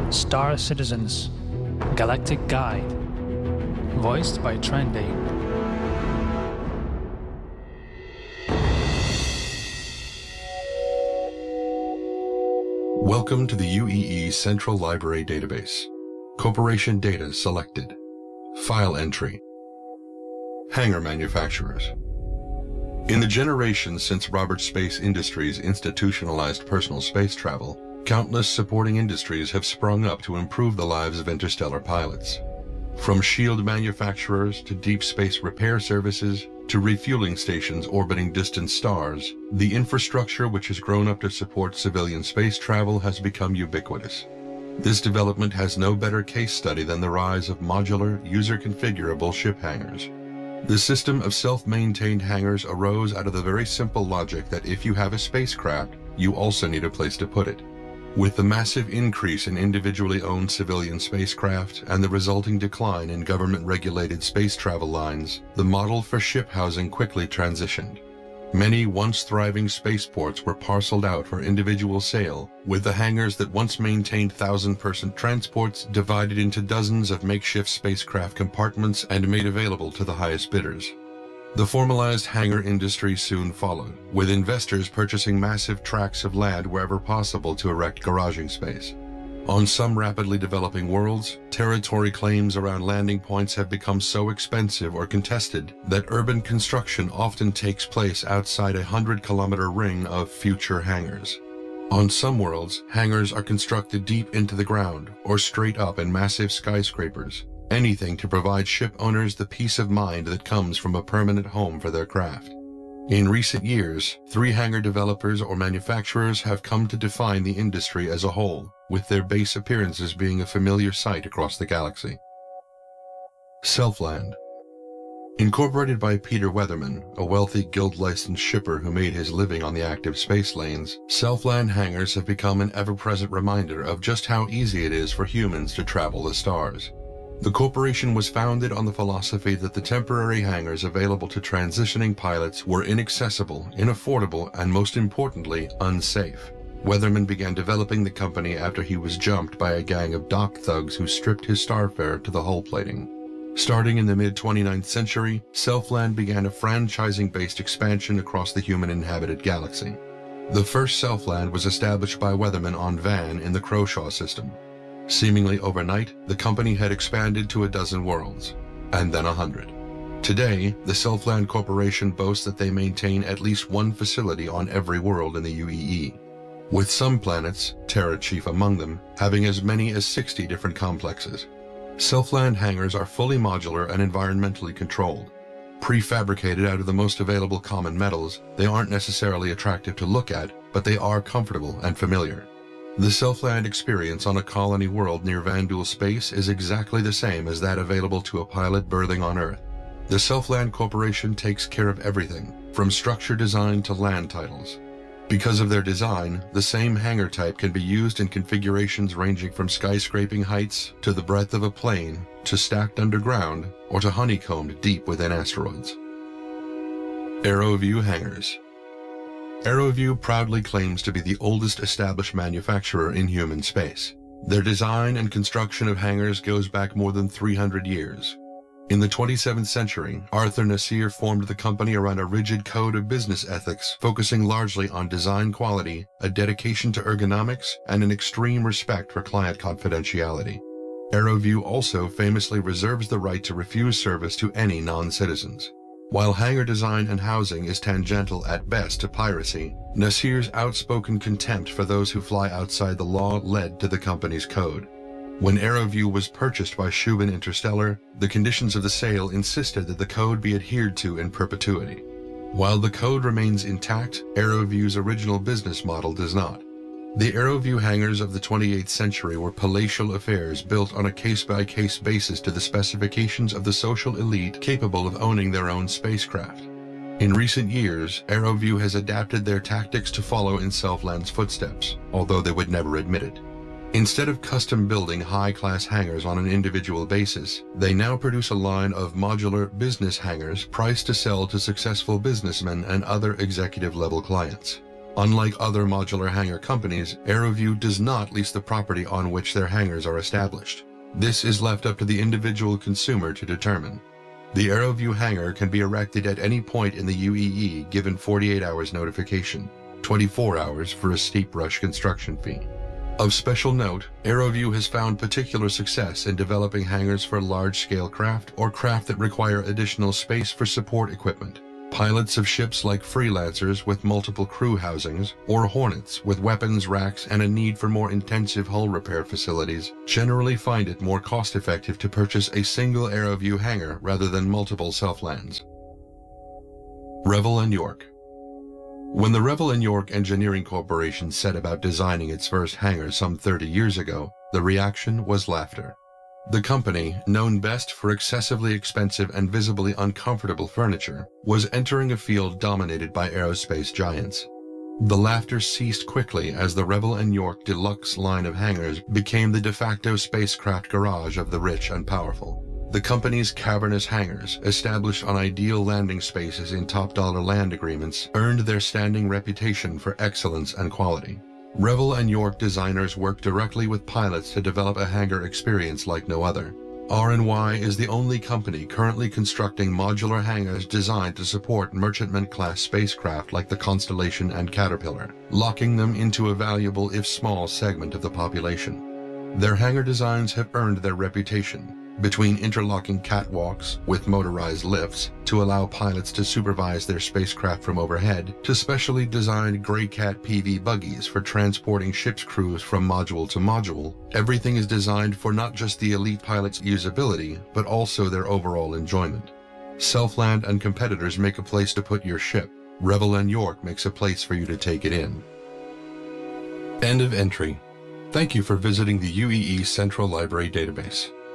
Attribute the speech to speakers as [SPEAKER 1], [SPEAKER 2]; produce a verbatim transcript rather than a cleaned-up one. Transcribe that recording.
[SPEAKER 1] Star Citizens Galactic Guide, voiced by Trendy.
[SPEAKER 2] Welcome to the U E E Central Library Database. Corporation data selected. File entry. Hangar manufacturers. In the generations since Roberts Space Industries institutionalized personal space travel, countless supporting industries have sprung up to improve the lives of interstellar pilots. From shield manufacturers to deep space repair services to refueling stations orbiting distant stars, the infrastructure which has grown up to support civilian space travel has become ubiquitous. This development has no better case study than the rise of modular, user-configurable ship hangars. The system of self-maintained hangars arose out of the very simple logic that if you have a spacecraft, you also need a place to put it. With the massive increase in individually owned civilian spacecraft and the resulting decline in government-regulated space travel lines, the model for ship housing quickly transitioned. Many once thriving spaceports were parceled out for individual sale, with the hangars that once maintained thousand-person transports divided into dozens of makeshift spacecraft compartments and made available to the highest bidders. The formalized hangar industry soon followed, with investors purchasing massive tracts of land wherever possible to erect garaging space. On some rapidly developing worlds, territory claims around landing points have become so expensive or contested that urban construction often takes place outside a hundred-kilometer ring of future hangars. On some worlds, hangars are constructed deep into the ground or straight up in massive skyscrapers, anything to provide ship owners the peace of mind that comes from a permanent home for their craft. In recent years, three hangar developers or manufacturers have come to define the industry as a whole, with their base appearances being a familiar sight across the galaxy. Selfland. Incorporated by Peter Weatherman, a wealthy guild-licensed shipper who made his living on the active space lanes, Selfland hangars have become an ever-present reminder of just how easy it is for humans to travel the stars. The corporation was founded on the philosophy that the temporary hangars available to transitioning pilots were inaccessible, inaffordable, and most importantly, unsafe. Weatherman began developing the company after he was jumped by a gang of dock thugs who stripped his starfare to the hull plating. Starting in the mid twenty-ninth century, Selfland began a franchising-based expansion across the human-inhabited galaxy. The first Selfland was established by Weatherman on Van in the Croshaw system. Seemingly overnight, the company had expanded to a dozen worlds, and then a hundred. Today, the Selfland Corporation boasts that they maintain at least one facility on every world in the U E E, with some planets, Terra chief among them, having as many as sixty different complexes. Selfland hangars are fully modular and environmentally controlled. Prefabricated out of the most available common metals, they aren't necessarily attractive to look at, but they are comfortable and familiar. The Selfland experience on a colony world near Vanduul Space is exactly the same as that available to a pilot berthing on Earth. The Selfland Corporation takes care of everything, from structure design to land titles. Because of their design, the same hangar type can be used in configurations ranging from skyscraping heights to the breadth of a plane, to stacked underground, or to honeycombed deep within asteroids. AeroView Hangars. AeroView proudly claims to be the oldest established manufacturer in human space. Their design and construction of hangars goes back more than three hundred years. In the twenty-seventh century, Arthur Nasir formed the company around a rigid code of business ethics, focusing largely on design quality, a dedication to ergonomics, and an extreme respect for client confidentiality. AeroView also famously reserves the right to refuse service to any non-citizens. While hangar design and housing is tangential at best to piracy, Nasir's outspoken contempt for those who fly outside the law led to the company's code. When AeroView was purchased by Shubin Interstellar, the conditions of the sale insisted that the code be adhered to in perpetuity. While the code remains intact, AeroView's original business model does not. The AeroView hangars of the twenty-eighth century were palatial affairs built on a case-by-case basis to the specifications of the social elite capable of owning their own spacecraft. In recent years, AeroView has adapted their tactics to follow in Selfland's footsteps, although they would never admit it. Instead of custom building high-class hangars on an individual basis, they now produce a line of modular business hangars priced to sell to successful businessmen and other executive-level clients. Unlike other modular hangar companies, AeroView does not lease the property on which their hangars are established. This is left up to the individual consumer to determine. The AeroView hangar can be erected at any point in the U E E given forty-eight hours notification, twenty-four hours for a steep rush construction fee. Of special note, AeroView has found particular success in developing hangars for large-scale craft or craft that require additional space for support equipment. Pilots of ships like Freelancers with multiple crew housings, or Hornets with weapons racks and a need for more intensive hull repair facilities, generally find it more cost-effective to purchase a single AeroView hangar rather than multiple Selflands. Revell and York. When the Revell and York Engineering Corporation set about designing its first hangar some thirty years ago, the reaction was laughter. The company, known best for excessively expensive and visibly uncomfortable furniture, was entering a field dominated by aerospace giants. The laughter ceased quickly as the Revell and York Deluxe line of hangars became the de facto spacecraft garage of the rich and powerful. The company's cavernous hangars, established on ideal landing spaces in top-dollar land agreements, earned their standing reputation for excellence and quality. Revell and York designers work directly with pilots to develop a hangar experience like no other. R and Y is the only company currently constructing modular hangars designed to support merchantman-class spacecraft like the Constellation and Caterpillar, locking them into a valuable if small segment of the population. Their hangar designs have earned their reputation, between interlocking catwalks with motorized lifts to allow pilots to supervise their spacecraft from overhead, to specially designed Greycat P V buggies for transporting ship's crews from module to module. Everything is designed for not just the elite pilot's usability, but also their overall enjoyment. Selfland and competitors make a place to put your ship. Revell and York makes a place for you to take it in. End of entry. Thank you for visiting the U E E Central Library database.